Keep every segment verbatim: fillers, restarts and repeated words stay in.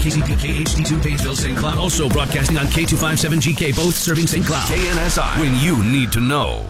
K C P, K H D two, Painesville, Saint Cloud. Also broadcasting on K two fifty-seven G K, both serving Saint Cloud. K N S I, when you need to know.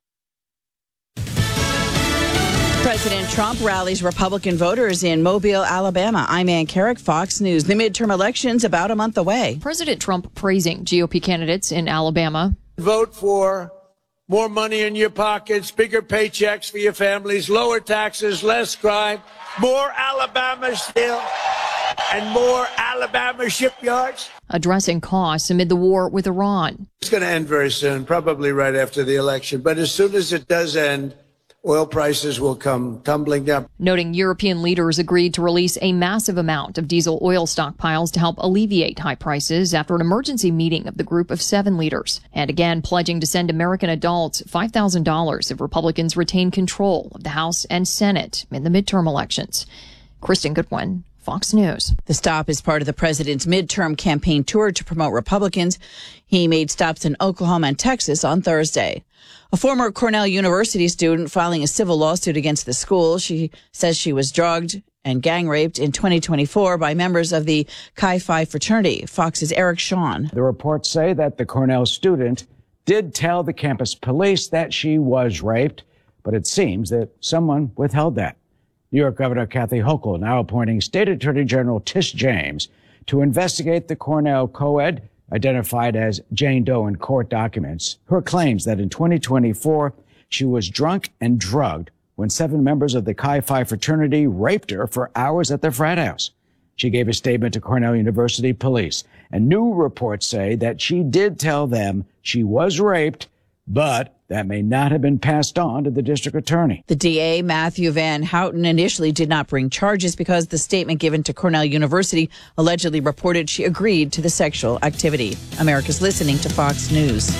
President Trump rallies Republican voters in Mobile, Alabama. I'm Ann Carrick, Fox News. The midterm election's about a month away. President Trump praising G O P candidates in Alabama. Vote for more money in your pockets, bigger paychecks for your families, lower taxes, less crime, more Alabama steel, and more Alabama shipyards. Addressing costs amid the war with Iran. It's going to end very soon, probably right after the election. But as soon as it does end, oil prices will come tumbling down. Noting European leaders agreed to release a massive amount of diesel oil stockpiles to help alleviate high prices after an emergency meeting of the group of seven leaders. And again, pledging to send American adults five thousand dollars if Republicans retain control of the House and Senate in the midterm elections. Kristen Goodwin, Fox News. The stop is part of the president's midterm campaign tour to promote Republicans. He made stops in Oklahoma and Texas on Thursday. A former Cornell University student filing a civil lawsuit against the school. She says she was drugged and gang raped in twenty twenty-four by members of the Chi Phi fraternity. Fox's Eric Shawn. The reports say that the Cornell student did tell the campus police that she was raped, but it seems that someone withheld that. New York Governor Kathy Hochul now appointing State Attorney General Tish James to investigate the Cornell co-ed, identified as Jane Doe in court documents. Her claims that in twenty twenty-four, she was drunk and drugged when seven members of the Chi Phi fraternity raped her for hours at their frat house. She gave a statement to Cornell University police, and new reports say that she did tell them she was raped, but that may not have been passed on to the district attorney. The D A, Matthew Van Houten, initially did not bring charges because the statement given to Cornell University allegedly reported she agreed to the sexual activity. America's listening to Fox News.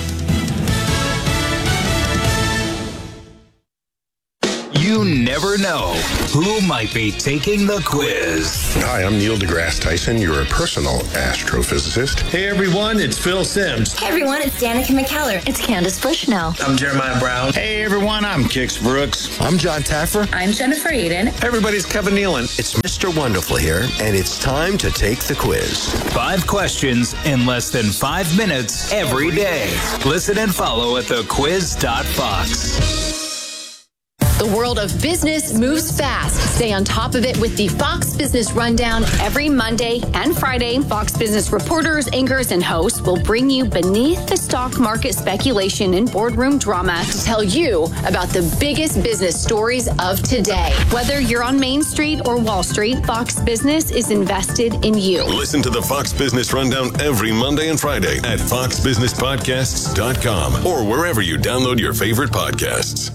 You never know who might be taking the quiz. Hi, I'm Neil deGrasse Tyson, your personal astrophysicist. Hey everyone, it's Phil Simms. Hey everyone, it's Danica McKellar. It's Candace Bushnell. I'm Jeremiah Brown. Hey everyone, I'm Kix Brooks. I'm John Taffer. I'm Jennifer Aiden. Everybody's Kevin Nealon. It's Mister Wonderful here, and it's time to take the quiz. Five questions in less than five minutes every day. Listen and follow at the quiz dot fox. The world of business moves fast. Stay on top of it with the Fox Business Rundown every Monday and Friday. Fox Business reporters, anchors, and hosts will bring you beneath the stock market speculation and boardroom drama to tell you about the biggest business stories of today. Whether you're on Main Street or Wall Street, Fox Business is invested in you. Listen to the Fox Business Rundown every Monday and Friday at fox business podcasts dot com or wherever you download your favorite podcasts.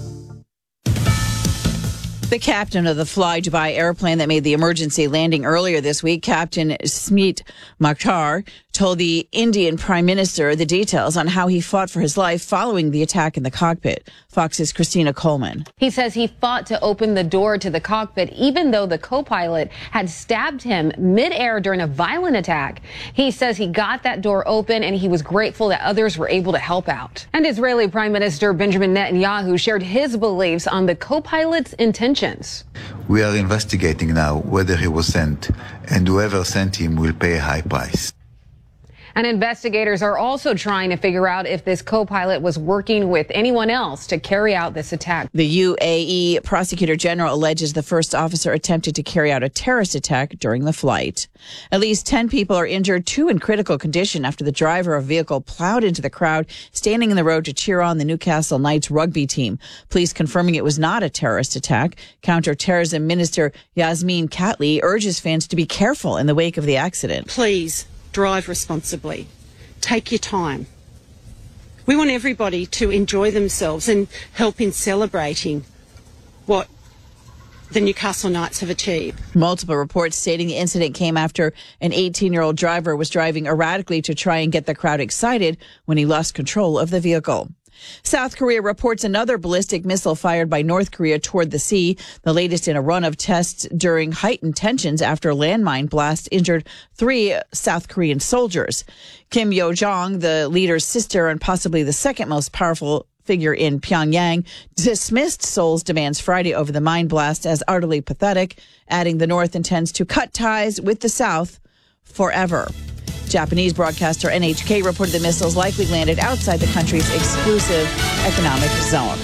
The captain of the Fly Dubai airplane that made the emergency landing earlier this week, Captain Smeet Makhtar, told the Indian Prime Minister the details on how he fought for his life following the attack in the cockpit. Fox's Christina Coleman. He says he fought to open the door to the cockpit even though the co-pilot had stabbed him midair during a violent attack. He says he got that door open and he was grateful that others were able to help out. And Israeli Prime Minister Benjamin Netanyahu shared his beliefs on the co-pilot's intentions. We are investigating now whether he was sent, and whoever sent him will pay a high price. And investigators are also trying to figure out if this co-pilot was working with anyone else to carry out this attack. The U A E Prosecutor General alleges the first officer attempted to carry out a terrorist attack during the flight. At least ten people are injured, two in critical condition after the driver of a vehicle plowed into the crowd standing in the road to cheer on the Newcastle Knights rugby team. Police confirming it was not a terrorist attack. Counterterrorism Minister Yasmin Catley urges fans to be careful in the wake of the accident. Please drive responsibly. Take your time. We want everybody to enjoy themselves and help in celebrating what the Newcastle Knights have achieved. Multiple reports stating the incident came after an eighteen-year-old driver was driving erratically to try and get the crowd excited when he lost control of the vehicle. South Korea reports another ballistic missile fired by North Korea toward the sea, the latest in a run of tests during heightened tensions after a landmine blast injured three South Korean soldiers. Kim Yo-jong, the leader's sister and possibly the second most powerful figure in Pyongyang, dismissed Seoul's demands Friday over the mine blast as utterly pathetic, adding the North intends to cut ties with the South forever. Japanese broadcaster N H K reported the missiles likely landed outside the country's exclusive economic zone.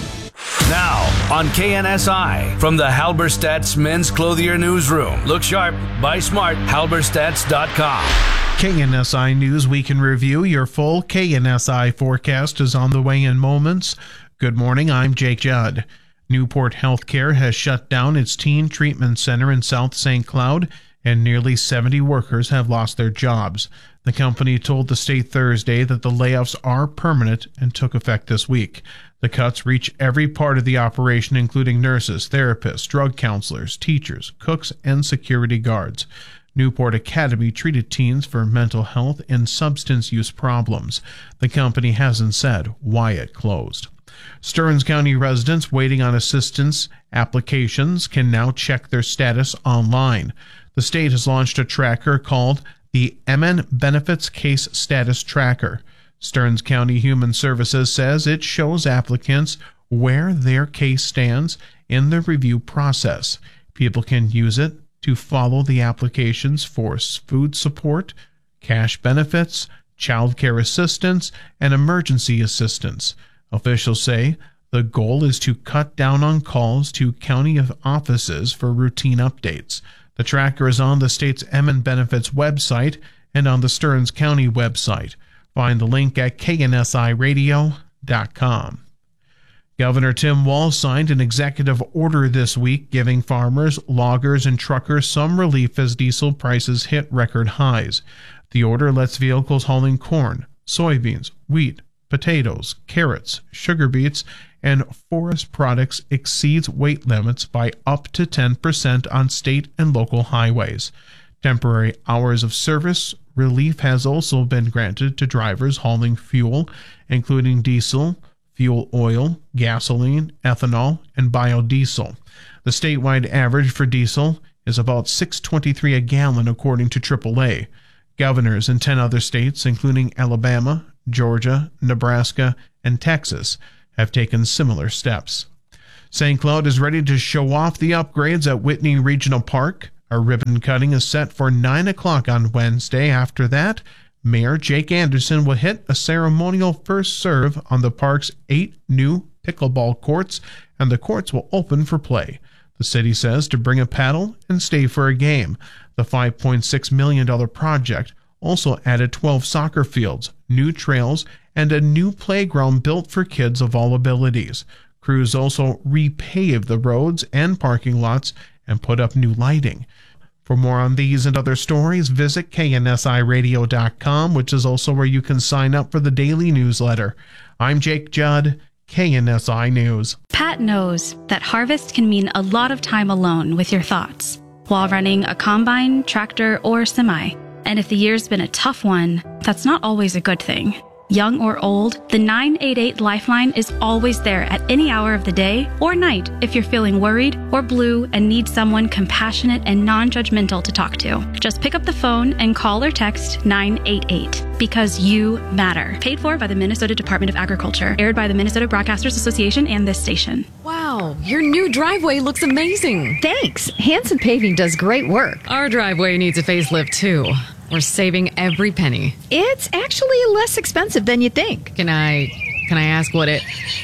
Now on K N S I from the Halberstadt's Men's Clothier Newsroom. Look sharp, buy smart, halberstadts dot com. K N S I News Week in Review. Your full K N S I forecast is on the way in moments. Good morning, I'm Jake Judd. Newport Healthcare has shut down its teen treatment center in South Saint Cloud, and nearly seventy workers have lost their jobs. The company told the state Thursday that the layoffs are permanent and took effect this week. The cuts reach every part of the operation, including nurses, therapists, drug counselors, teachers, cooks, and security guards. Newport Academy treated teens for mental health and substance use problems. The company hasn't said why it closed. Stearns County residents waiting on assistance applications can now check their status online. The state has launched a tracker called the M N Benefits Case Status Tracker. Stearns County Human Services says it shows applicants where their case stands in the review process. People can use it to follow the applications for food support, cash benefits, child care assistance, and emergency assistance. Officials say the goal is to cut down on calls to county offices for routine updates. The tracker is on the state's M N Benefits website and on the Stearns County website. Find the link at K N S I radio dot com. Governor Tim Walz signed an executive order this week giving farmers, loggers, and truckers some relief as diesel prices hit record highs. The order lets vehicles hauling corn, soybeans, wheat, potatoes, carrots, sugar beets, and forest products exceeds weight limits by up to ten percent on state and local highways. Temporary hours of service relief has also been granted to drivers hauling fuel, including diesel, fuel oil, gasoline, ethanol, and biodiesel. The statewide average for diesel is about six dollars and twenty-three cents a gallon, according to triple A. Governors in ten other states, including Alabama, Georgia, Nebraska, and Texas, have taken similar steps. Saint Cloud is ready to show off the upgrades at Whitney Regional Park. A ribbon cutting is set for nine o'clock on Wednesday. After that, Mayor Jake Anderson will hit a ceremonial first serve on the park's eight new pickleball courts, and the courts will open for play. The city says to bring a paddle and stay for a game. The five point six million dollars project also added twelve soccer fields, new trails, and a new playground built for kids of all abilities. Crews also repaved the roads and parking lots and put up new lighting. For more on these and other stories, visit K N S I radio dot com, which is also where you can sign up for the daily newsletter. I'm Jake Judd, K N S I News. Pat knows that harvest can mean a lot of time alone with your thoughts while running a combine, tractor, or semi. And if the year's been a tough one, that's not always a good thing. Young or old, the nine eight eight Lifeline is always there at any hour of the day or night if you're feeling worried or blue and need someone compassionate and non-judgmental to talk to. Just pick up the phone and call or text nine eight eight because you matter. Paid for by the Minnesota Department of Agriculture. Aired by the Minnesota Broadcasters Association and this station. Wow, your new driveway looks amazing. Thanks. Hanson Paving does great work. Our driveway needs a facelift too. We're saving every penny. It's actually less expensive than you think. Can I, can I ask what it...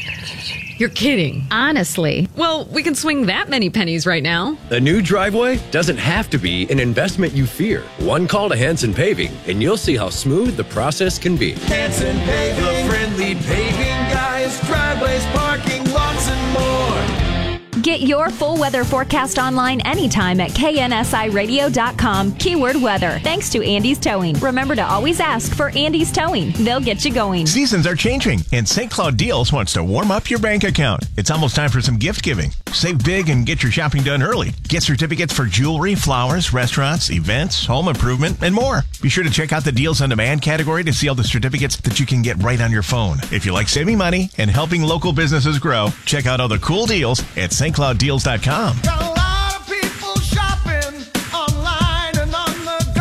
You're kidding. Honestly. Well, we can swing that many pennies right now. A new driveway doesn't have to be an investment you fear. One call to Hanson Paving, and you'll see how smooth the process can be. Hanson Paving, the friendly paving guys, driveways, parking lots, and more. Get your full weather forecast online anytime at K N S I radio dot com, keyword weather. Thanks to Andy's Towing. Remember to always ask for Andy's Towing. They'll get you going. Seasons are changing, and Saint Cloud Deals wants to warm up your bank account. It's almost time for some gift giving. Save big and get your shopping done early. Get certificates for jewelry, flowers, restaurants, events, home improvement, and more. Be sure to check out the Deals on Demand category to see all the certificates that you can get right on your phone. If you like saving money and helping local businesses grow, check out all the cool deals at Saint Cloud Deals dot com. Got a lot of people shopping online and on the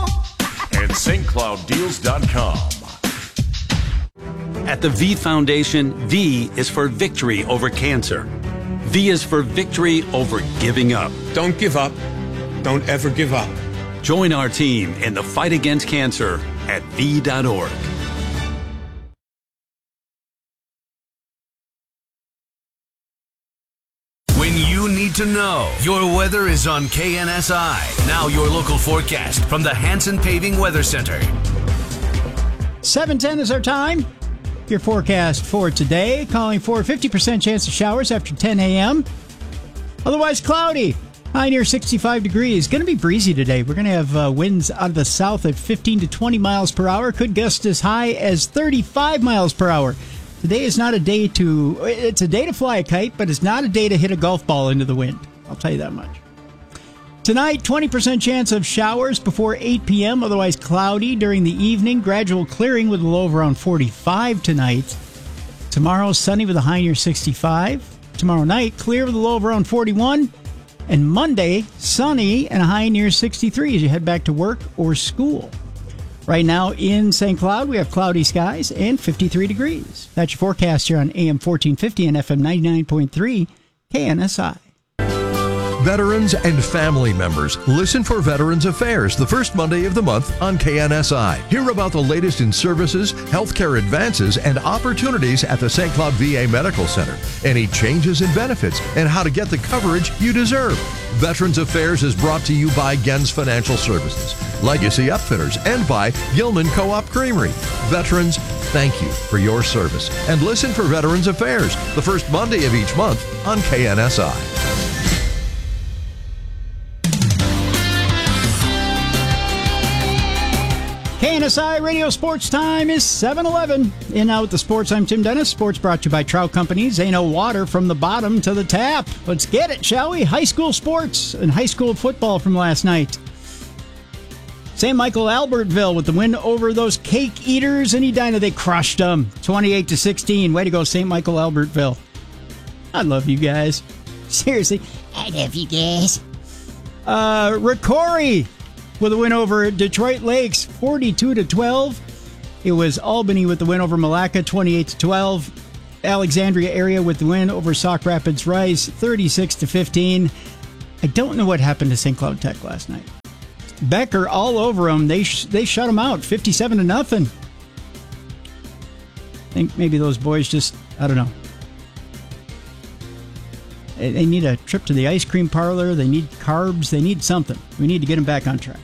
go at Saint Cloud Deals dot com. At the V Foundation, V is for victory over cancer. V is for victory over giving up. Don't give up. Don't ever give up. Join our team in the fight against cancer at V dot org. When you need to know, your weather is on K N S I. Now your local forecast from the Hanson Paving Weather Center. seven ten is our time. Your forecast for today, calling for a fifty percent chance of showers after ten a.m. Otherwise cloudy. High near sixty-five degrees. Going to be breezy today. We're going to have uh, winds out of the south at fifteen to twenty miles per hour. Could gust as high as thirty-five miles per hour. Today is not a day to, it's a day to fly a kite, but it's not a day to hit a golf ball into the wind. I'll tell you that much. Tonight, twenty percent chance of showers before eight p.m., otherwise cloudy during the evening. Gradual clearing with a low of around forty-five tonight. Tomorrow, sunny with a high near sixty-five. Tomorrow night, clear with a low of around forty-one. And Monday, sunny and a high near sixty-three as you head back to work or school. Right now in Saint Cloud, we have cloudy skies and fifty-three degrees. That's your forecast here on A M fourteen fifty and F M ninety-nine point three K N S I. Veterans and family members, listen for Veterans Affairs the first Monday of the month on K N S I. Hear about the latest in services, healthcare advances, and opportunities at the Saint Cloud V A Medical Center. Any changes in benefits and how to get the coverage you deserve. Veterans Affairs is brought to you by Gens Financial Services, Legacy Upfitters, and by Gilman Co-op Creamery. Veterans, thank you for your service. And listen for Veterans Affairs the first Monday of each month on K N S I. K N S I Radio Sports Time is seven eleven. In now with the sports, I'm Tim Dennis. Sports brought to you by Trout Companies. Ain't no water from the bottom to the tap. Let's get it, shall we? High school sports and high school football from last night. Saint Michael Albertville with the win over those Cake Eaters in Edina. They crushed them twenty-eight to sixteen. Way to go, Saint Michael Albertville. I love you guys. Seriously, I love you guys. Uh, Ricori with a win over Detroit Lakes, forty-two to twelve. It was Albany with the win over Malacca, twenty-eight to twelve. Alexandria area with the win over Sauk Rapids Rice, thirty-six to fifteen. I don't know what happened to Saint Cloud Tech last night. Becker all over them. They sh- they shut them out, fifty-seven to nothing. I think maybe those boys just, I don't know. They need a trip to the ice cream parlor. They need carbs. They need something. We need to get them back on track.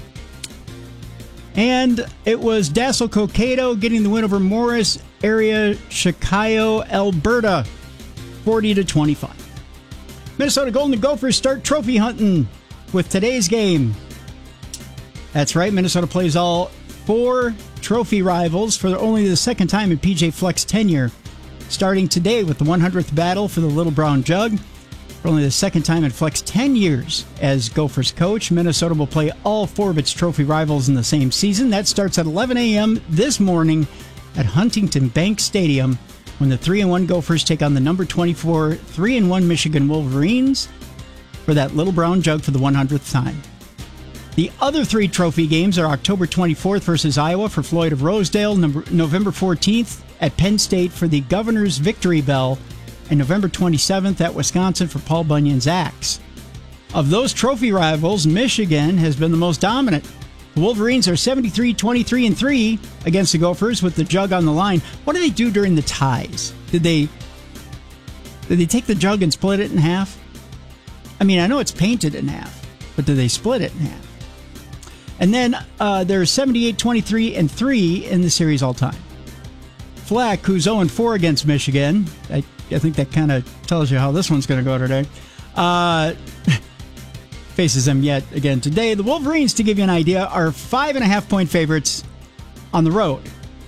And it was Dassel Cokato getting the win over Morris area Chicago, Alberta, forty to twenty-five. Minnesota Golden Gophers start trophy hunting with today's game. That's right, Minnesota plays all four trophy rivals for only the second time in P J Fleck's tenure, starting today with the one hundredth battle for the Little Brown Jug. For only the second time in Fleck's ten years as Gophers coach, Minnesota will play all four of its trophy rivals in the same season. That starts at eleven a.m. this morning at Huntington Bank Stadium when the three and one Gophers take on the number twenty-four three and one Michigan Wolverines for that Little Brown Jug for the one hundredth time. The other three trophy games are October twenty-fourth versus Iowa for Floyd of Rosedale, November fourteenth at Penn State for the Governor's Victory Bell, and November twenty-seventh at Wisconsin for Paul Bunyan's Axe. Of those trophy rivals, Michigan has been the most dominant. The Wolverines are seventy-three twenty-three and three against the Gophers with the Jug on the line. What do they do during the ties? Did they did they take the Jug and split it in half? I mean, I know it's painted in half, but do they split it in half? And then uh, they're seventy-eight twenty-three and three in the series all time. Fleck, who's oh and four against Michigan, I, I think that kind of tells you how this one's going to go today, uh, faces them yet again today. The Wolverines, to give you an idea, are five and a half point favorites on the road.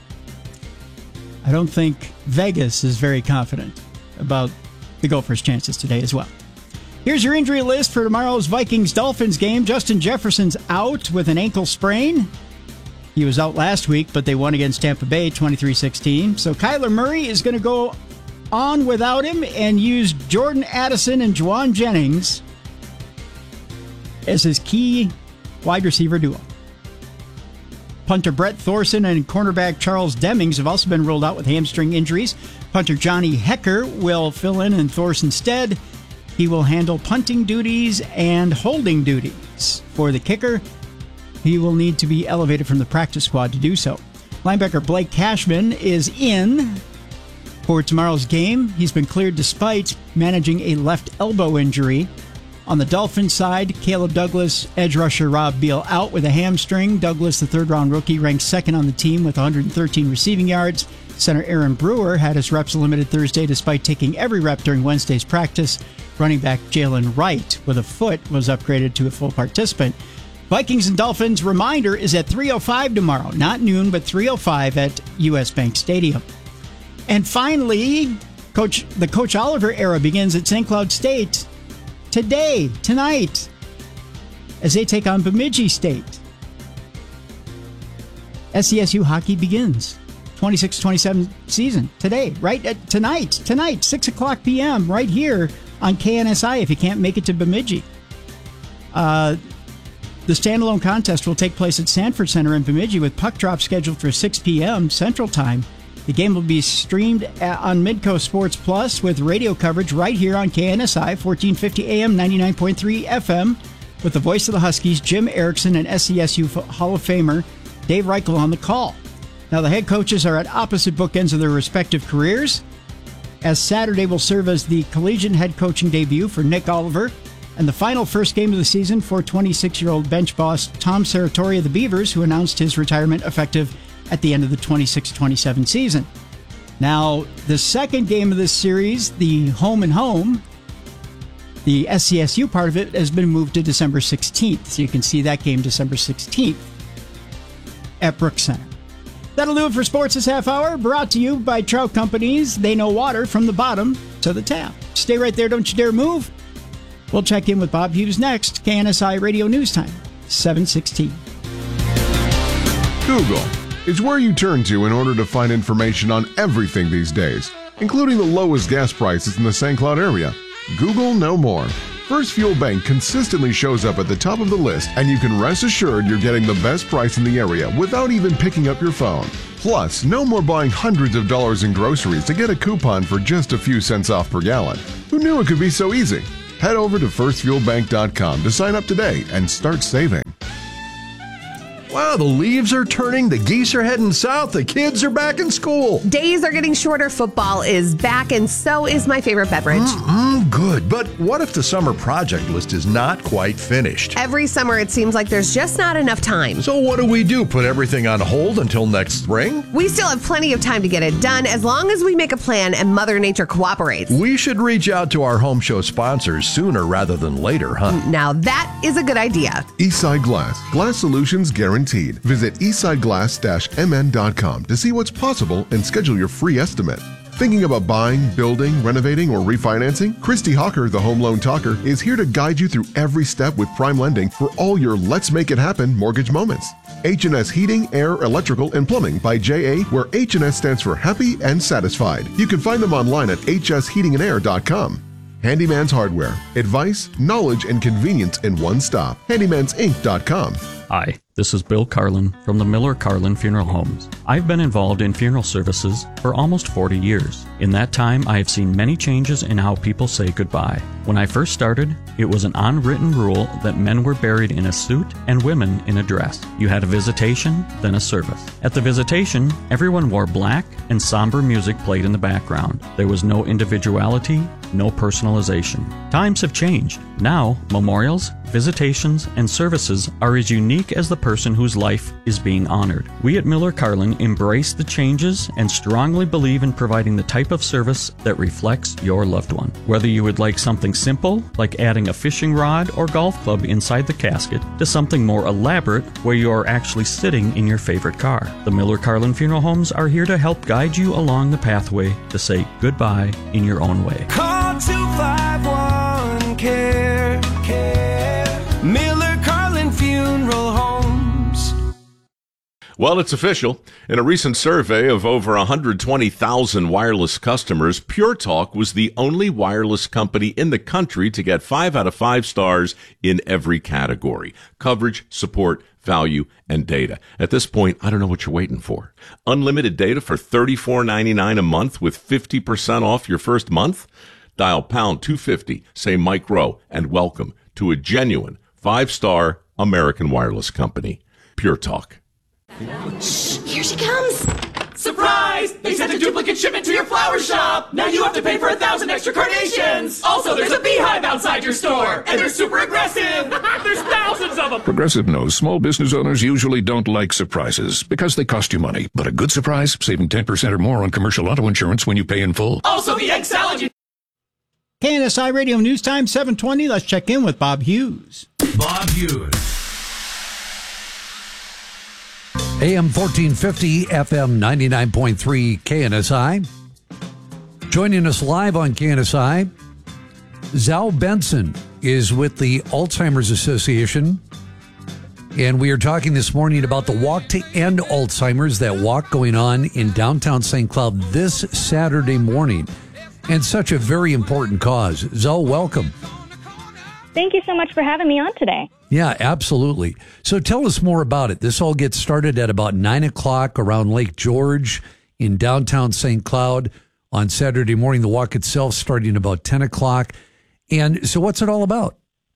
I don't think Vegas is very confident about the Gophers' chances today as well. Here's your injury list for tomorrow's Vikings-Dolphins game. Justin Jefferson's out with an ankle sprain. He was out last week, but they won against Tampa Bay twenty-three sixteen. So Kyler Murray is going to go on without him and use Jordan Addison and Juwan Jennings as his key wide receiver duo. Punter Brett Thorson and cornerback Charles Demings have also been ruled out with hamstring injuries. Punter Johnny Hecker will fill in in Thorson's stead. He will handle punting duties and holding duties. For the kicker, he will need to be elevated from the practice squad to do so. Linebacker Blake Cashman is in for tomorrow's game. He's been cleared despite managing a left elbow injury. On the Dolphins side, Caleb Douglas, edge rusher Rob Beal out with a hamstring. Douglas, the third-round rookie, ranked second on the team with one hundred thirteen receiving yards. Center Aaron Brewer had his reps limited Thursday despite taking every rep during Wednesday's practice. Running back Jalen Wright with a foot was upgraded to a full participant. Vikings and Dolphins reminder is at three oh five tomorrow. Not noon, but three oh five at U S. Bank Stadium. And finally, Coach the Coach Oliver era begins at Saint Cloud State today, tonight, as they take on Bemidji State. S C S U hockey begins. twenty-six twenty-seven season today, right at tonight, tonight, six o'clock p.m. right here on K N S I if you can't make it to Bemidji. Uh, the standalone contest will take place at Sanford Center in Bemidji with puck drop scheduled for six p.m. Central Time. The game will be streamed on Midco Sports Plus with radio coverage right here on K N S I, fourteen fifty A M, ninety-nine point three F M, with the voice of the Huskies, Jim Erickson, and S C S U Hall of Famer Dave Reichel on the call. Now, the head coaches are at opposite bookends of their respective careers, as Saturday will serve as the collegiate head coaching debut for Nick Oliver, and the final first game of the season for twenty-six-year-old bench boss Tom Serratori of the Beavers, who announced his retirement effective at the end of the twenty-six twenty-seven season. Now, the second game of this series, the home and home, the S C S U part of it has been moved to December sixteenth, so you can see that game December sixteenth at Brooks Center. That'll do it for sports this half hour, brought to you by Trout Companies. They know water from the bottom to the tap. Stay right there, don't you dare move. We'll check in with Bob Hughes next. K N S I Radio News Time, seven sixteen. Google is where you turn to in order to find information on everything these days, including the lowest gas prices in the Saint Cloud area. Google no more. First Fuel Bank consistently shows up at the top of the list, and you can rest assured you're getting the best price in the area without even picking up your phone. Plus, no more buying hundreds of dollars in groceries to get a coupon for just a few cents off per gallon. Who knew it could be so easy? Head over to first fuel bank dot com to sign up today and start saving. Wow, the leaves are turning, the geese are heading south, the kids are back in school. Days are getting shorter, football is back, and so is my favorite beverage. Mm-mm, good, but what if the summer project list is not quite finished? Every summer it seems like there's just not enough time. So what do we do, put everything on hold until next spring? We still have plenty of time to get it done as long as we make a plan and Mother Nature cooperates. We should reach out to our home show sponsors sooner rather than later, huh? Now that is a good idea. Eastside Glass, glass solutions guaranteed. Visit eastside glass dash m n dot com to see what's possible and schedule your free estimate. Thinking about buying, building, renovating, or refinancing? Christy Hawker, the Home Loan Talker, is here to guide you through every step with Prime Lending for all your Let's Make It Happen mortgage moments. H and S Heating, Air, Electrical, and Plumbing by J A, where H and S stands for Happy and Satisfied. You can find them online at h s heating and air dot com. Handyman's Hardware. Advice, knowledge, and convenience in one stop. handymans inc dot com. Hi, this is Bill Carlin from the Miller Carlin Funeral Homes. I've been involved in funeral services for almost forty years. In that time, I have seen many changes in how people say goodbye. When I first started, it was an unwritten rule that men were buried in a suit and women in a dress. You had a visitation, then a service. At the visitation, everyone wore black and somber music played in the background. There was no individuality, no personalization. Times have changed. Now, memorials, visitations, and services are as unique as the person whose life is being honored. We at Miller Carlin embrace the changes and strongly believe in providing the type of service that reflects your loved one. Whether you would like something simple, like adding a fishing rod or golf club inside the casket, to something more elaborate, where you are actually sitting in your favorite car. The Miller Carlin Funeral Homes are here to help guide you along the pathway to say goodbye in your own way. Call two five one, C A R E, C A R E, Miller Carlin Funeral Homes. Well, it's official. In a recent survey of over one hundred twenty thousand wireless customers, Pure Talk was the only wireless company in the country to get five out of five stars in every category: coverage, support, value, and data. At this point, I don't know what you're waiting for. Unlimited data for thirty-four ninety-nine a month with fifty percent off your first month? Dial pound two fifty, say Mike Rowe, and welcome to a genuine five-star American wireless company. Pure Talk. Here she comes. Surprise! They sent a duplicate shipment to your flower shop. Now you have to pay for a thousand extra carnations. Also, there's a beehive outside your store, and they're super aggressive. There's thousands of them. Progressive knows small business owners usually don't like surprises because they cost you money. But a good surprise, saving ten percent or more on commercial auto insurance when you pay in full. Also, the egg salad. You- K N S I Radio News Time, seven twenty. Let's check in with Bob Hughes. Bob Hughes. A M fourteen fifty, F M ninety-nine point three K N S I. Joining us live on K N S I, Zal Benson is with the Alzheimer's Association. And we are talking this morning about the Walk to End Alzheimer's, that walk going on in downtown Saint Cloud this Saturday morning. And such a very important cause. Zal, welcome. Thank you so much for having me on today. Yeah, absolutely. So tell us more about it. This all gets started at about nine o'clock around Lake George in downtown Saint Cloud on Saturday morning. The walk itself starting about ten o'clock. And so what's it all about?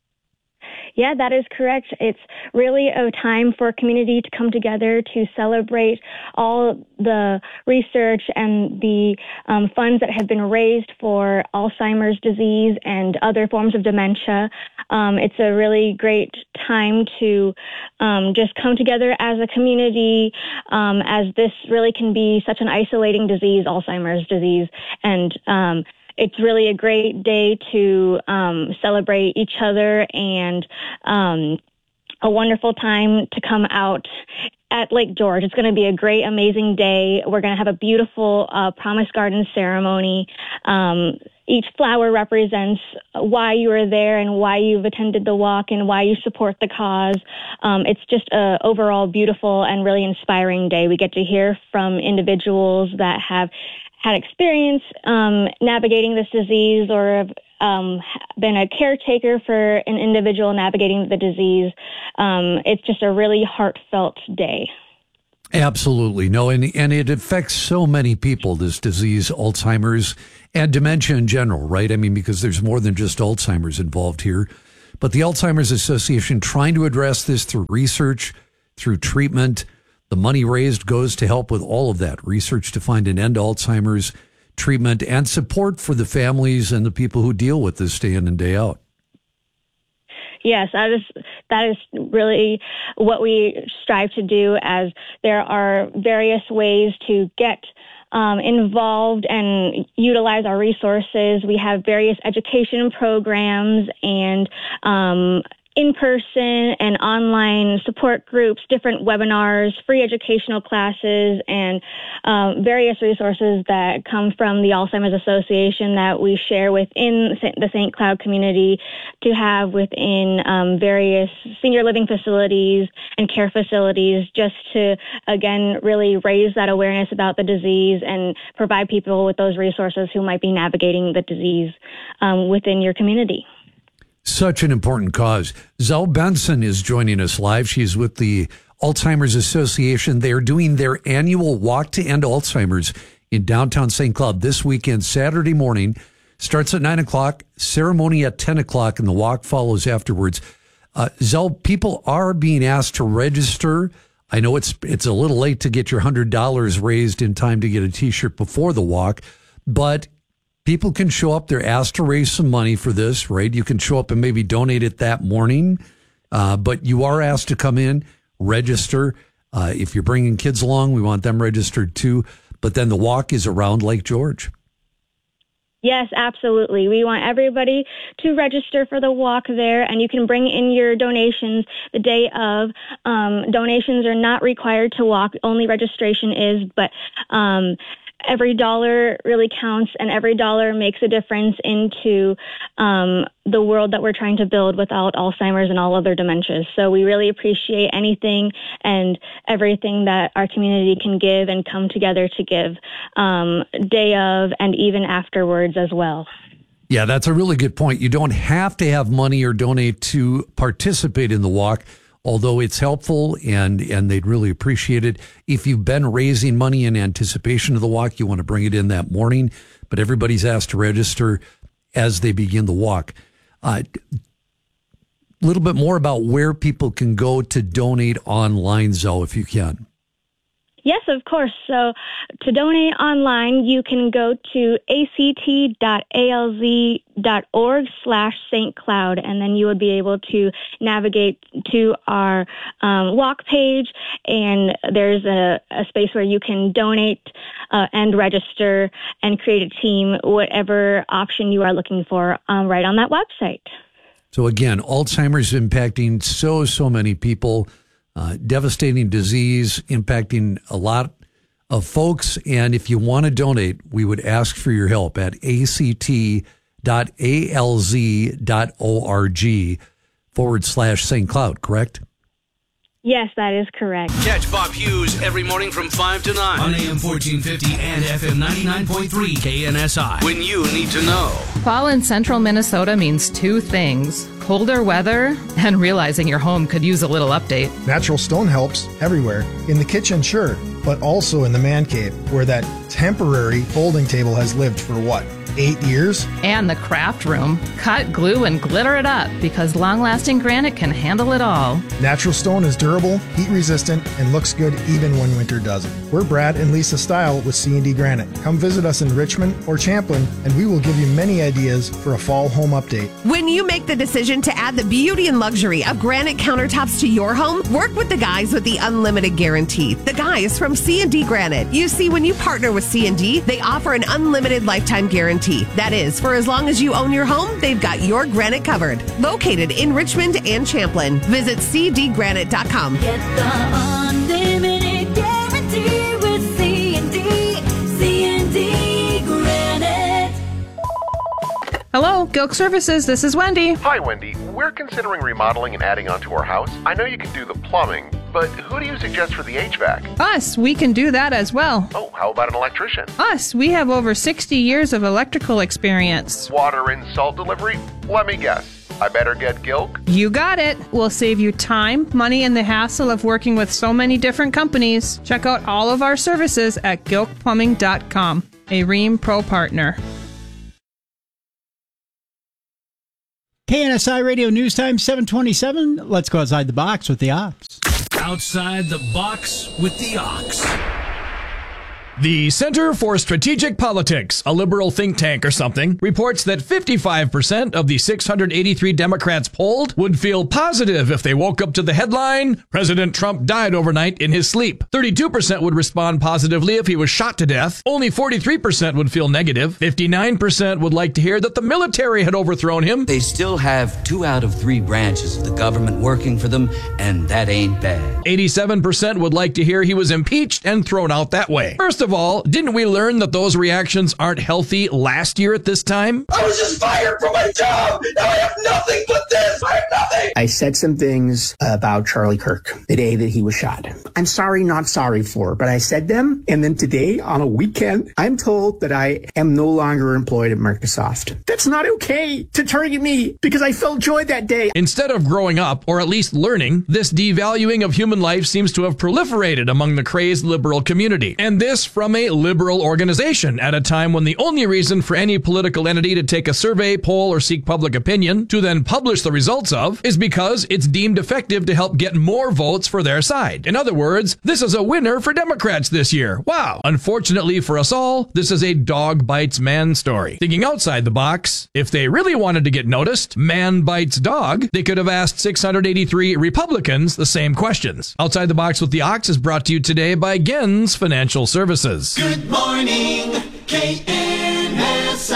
Yeah, that is correct. It's really a time for community to come together to celebrate all the research and the um, funds that have been raised for Alzheimer's disease and other forms of dementia. Um, it's a really great time to um, just come together as a community, um, as this really can be such an isolating disease, Alzheimer's disease, and um, it's really a great day to um, celebrate each other and um, a wonderful time to come out at Lake George. It's going to be a great, amazing day. We're going to have a beautiful uh, Promise Garden ceremony. Um, each flower represents why you are there and why you've attended the walk and why you support the cause. Um, it's just a overall beautiful and really inspiring day. We get to hear from individuals that have had experience um, navigating this disease or have um, been a caretaker for an individual navigating the disease. Um, it's just a really heartfelt day. Absolutely. No, and, and it affects so many people, this disease, Alzheimer's and dementia in general, right? I mean, because there's more than just Alzheimer's involved here. But the Alzheimer's Association trying to address this through research, through treatment. The money raised goes to help with all of that research to find an end to Alzheimer's, treatment, and support for the families and the people who deal with this day in and day out. Yes, that is that is really what we strive to do, as there are various ways to get um, involved and utilize our resources. We have various education programs and um in-person and online support groups, different webinars, free educational classes, and um, various resources that come from the Alzheimer's Association that we share within the Saint Cloud community to have within um, various senior living facilities and care facilities, just to, again, really raise that awareness about the disease and provide people with those resources who might be navigating the disease um, within your community. Such an important cause. Zal Benson is joining us live. She's with the Alzheimer's Association. They are doing their annual Walk to End Alzheimer's in downtown Saint Cloud this weekend, Saturday morning. Starts at nine o'clock, ceremony at ten o'clock, and the walk follows afterwards. Uh, Zal, people are being asked to register. I know it's it's a little late to get your one hundred dollars raised in time to get a T-shirt before the walk, but people can show up. They're asked to raise some money for this, right? You can show up and maybe donate it that morning, uh, but you are asked to come in, register. Uh, if you're bringing kids along, we want them registered too. But then the walk is around Lake George. Yes, absolutely. We want everybody to register for the walk there, and you can bring in your donations the day of. Um, donations are not required to walk, only registration is, but um, every dollar really counts, and every dollar makes a difference into um, the world that we're trying to build without Alzheimer's and all other dementias. So we really appreciate anything and everything that our community can give and come together to give um, day of and even afterwards as well. Yeah, that's a really good point. You don't have to have money or donate to participate in the walk, although it's helpful and, and they'd really appreciate it. If you've been raising money in anticipation of the walk, you want to bring it in that morning, but everybody's asked to register as they begin the walk. Uh, a little bit more about where people can go to donate online, Zoe, if you can. Yes, of course. So to donate online, you can go to act.alz.org slash Saint Cloud, and then you would be able to navigate to our um, walk page, and there's a, a space where you can donate uh, and register and create a team, whatever option you are looking for, um, right on that website. So again, Alzheimer's impacting so, so many people. Uh, devastating disease impacting a lot of folks. And if you want to donate, we would ask for your help at act.alz.org forward slash Saint Cloud, correct? Yes, that is correct. Catch Bob Hughes every morning from five to nine on A M fourteen fifty and F M ninety-nine point three K N S I. When you need to know. Fall in central Minnesota means two things: colder weather and realizing your home could use a little update. Natural stone helps everywhere. In the kitchen, sure, but also in the man cave, where that temporary folding table has lived for what, eight years? And the craft room. Cut, glue, and glitter it up, because long-lasting granite can handle it all. Natural stone is durable, heat-resistant, and looks good even when winter doesn't. We're Brad and Lisa Style with C and D Granite. Come visit us in Richmond or Champlin, and we will give you many ideas for a fall home update. When you make the decision to add the beauty and luxury of granite countertops to your home, work with the guys with the unlimited guarantee. The guys from C and D Granite. You see, when you partner with C and D, they offer an unlimited lifetime guarantee. That is, for as long as you own your home, they've got your granite covered. Located in Richmond and Champlin. Visit c d granite dot com. Get the unlimited guarantee with C and D. C and D Granite. Hello, Gilk Services. This is Wendy. Hi, Wendy. We're considering remodeling and adding on to our house. I know you can do the plumbing, but who do you suggest for the H V A C? Us. We can do that as well. Oh, how about an electrician? Us. We have over sixty years of electrical experience. Water and salt delivery? Let me guess. I better get Gilk? You got it. We'll save you time, money, and the hassle of working with so many different companies. Check out all of our services at gilk plumbing dot com, a Rheem Pro partner. K N S I Radio News Time, seven twenty-seven. Let's go outside the box with the Ox. Outside the box with the Ox. The Center for Strategic Politics, a liberal think tank or something, reports that fifty-five percent of the six hundred eighty-three Democrats polled would feel positive if they woke up to the headline, President Trump died overnight in his sleep. thirty-two percent would respond positively if he was shot to death. Only forty-three percent would feel negative. fifty-nine percent would like to hear that the military had overthrown him. They still have two out of three branches of the government working for them, and that ain't bad. eighty-seven percent would like to hear he was impeached and thrown out that way. First of all, didn't we learn that those reactions aren't healthy last year at this time? I was just fired from my job. Now I have nothing but this. I have nothing. I said some things about Charlie Kirk the day that he was shot. I'm sorry, not sorry for, but I said them. And then today, on a weekend, I'm told that I am no longer employed at Microsoft. That's not okay to target me because I felt joy that day. Instead of growing up, or at least learning, this devaluing of human life seems to have proliferated among the crazed liberal community. And this from a liberal organization at a time when the only reason for any political entity to take a survey, poll, or seek public opinion to then publish the results of is because it's deemed effective to help get more votes for their side. In other words, this is a winner for Democrats this year. Wow. Unfortunately for us all, this is a dog bites man story. Thinking outside the box, if they really wanted to get noticed, man bites dog, they could have asked six hundred eighty-three Republicans the same questions. Outside the Box with the Ox is brought to you today by Gens Financial Services. Good morning, K N S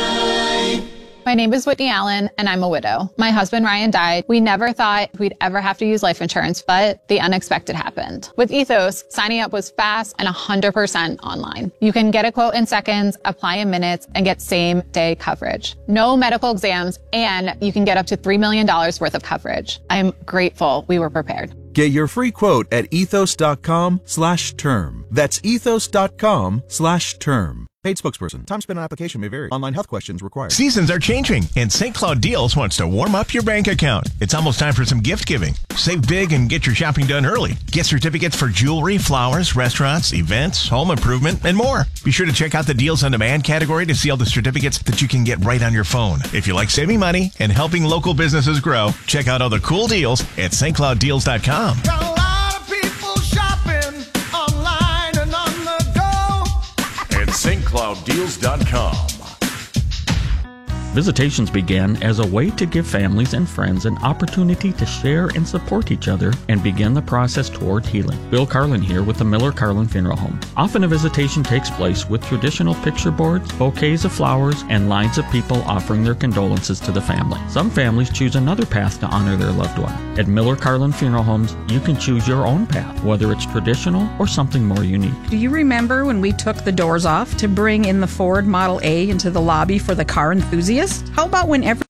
I. My name is Whitney Allen, and I'm a widow. My husband, Ryan, died. We never thought we'd ever have to use life insurance, but the unexpected happened. With Ethos, signing up was fast and one hundred percent online. You can get a quote in seconds, apply in minutes, and get same-day coverage. No medical exams, and you can get up to three million dollars worth of coverage. I'm grateful we were prepared. Get your free quote at ethos.com slash term. That's ethos.com slash term. Paid spokesperson. Time spent on application may vary. Online health questions required. Seasons are changing, and Saint Cloud Deals wants to warm up your bank account. It's almost time for some gift giving. Save big and get your shopping done early. Get certificates for jewelry, flowers, restaurants, events, home improvement, and more. Be sure to check out the Deals on Demand category to see all the certificates that you can get right on your phone. If you like saving money and helping local businesses grow, check out all the cool deals at S T Cloud Deals dot com. Got a lot of people shopping online and on the go. At S T Cloud Deals dot com. Visitations began as a way to give families and friends an opportunity to share and support each other and begin the process toward healing. Bill Carlin here with the Miller Carlin Funeral Home. Often a visitation takes place with traditional picture boards, bouquets of flowers, and lines of people offering their condolences to the family. Some families choose another path to honor their loved one. At Miller Carlin Funeral Homes, you can choose your own path, whether it's traditional or something more unique. Do you remember when we took the doors off to bring in the Ford Model A into the lobby for the car enthusiast? How about when every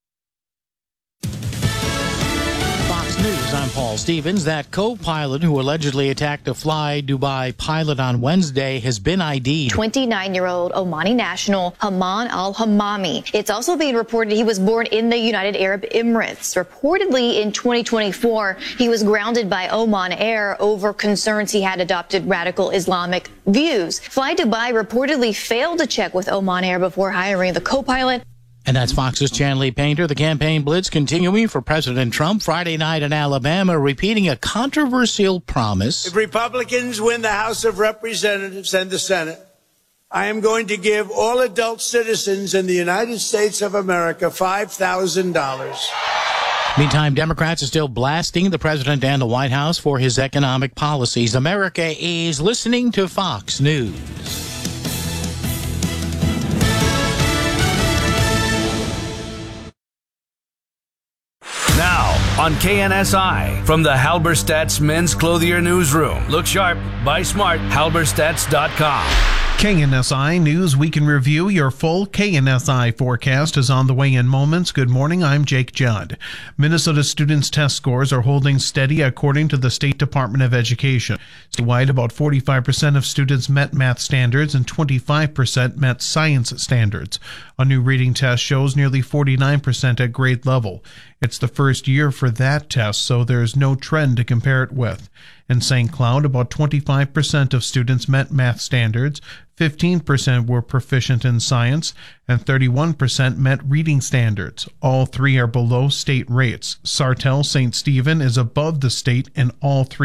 Fox News, I'm Paul Stevens. That co-pilot who allegedly attacked a Fly Dubai pilot on Wednesday has been I D'd. twenty-nine-year-old Omani national Haman al-Hamami. It's also being reported he was born in the United Arab Emirates. Reportedly in twenty twenty-four, he was grounded by Oman Air over concerns he had adopted radical Islamic views. Fly Dubai reportedly failed to check with Oman Air before hiring the co-pilot. And that's Fox's Chanley Painter. The campaign blitz continuing for President Trump Friday night in Alabama, repeating a controversial promise. If Republicans win the House of Representatives and the Senate, I am going to give all adult citizens in the United States of America five thousand dollars. Meantime, Democrats are still blasting the president and the White House for his economic policies. America is listening to Fox News. Now, on K N S I, from the Halberstadt's Men's Clothier Newsroom. Look sharp, buy smart, halberstats dot com. K N S I News Week in Review. Your full K N S I forecast is on the way in moments. Good morning, I'm Jake Judd. Minnesota students' test scores are holding steady according to the State Department of Education. Statewide, about forty-five percent of students met math standards and twenty-five percent met science standards. A new reading test shows nearly forty-nine percent at grade level. It's the first year for that test, so there's no trend to compare it with. In Saint Cloud, about twenty-five percent of students met math standards, fifteen percent were proficient in science, and thirty-one percent met reading standards. All three are below state rates. Sartell Saint Stephen is above the state in all three